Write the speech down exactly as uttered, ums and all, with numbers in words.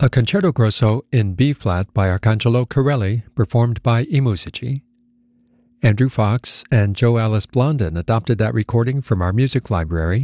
A concerto grosso in B-flat by Arcangelo Corelli, performed by I Musici. Andrew Fox and Joe Alice Blondin adopted that recording from our music library